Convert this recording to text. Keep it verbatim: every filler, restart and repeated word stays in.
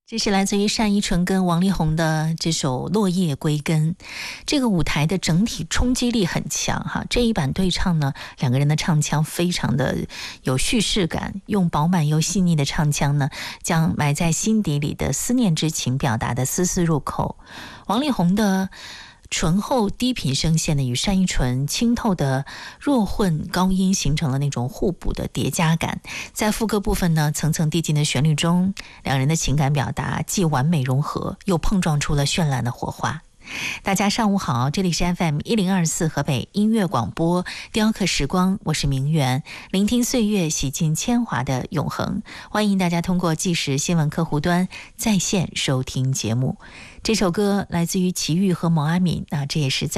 这是来自于单依纯跟王力宏的这首《落叶归根》，这个舞台的整体冲击力很强哈。这一版对唱呢，两个人的唱腔非常的有叙事感，用饱满又细腻的唱腔呢，将埋在心底里的思念之情表达的丝丝入口。王力宏的醇厚低频声线呢，与单依纯清透的弱混高音形成了那种互补的叠加感。在副歌部分呢，层层递进的旋律中，两人的情感表达既完美融合，又碰撞出了绚烂的火花。大家上午好，这里是 F M 一零二四河北音乐广播雕刻时光，我是明媛，聆听岁月，洗尽铅华的永恒。欢迎大家通过即时新闻客户端在线收听节目。这首歌来自于齐豫和毛阿敏，那这也是在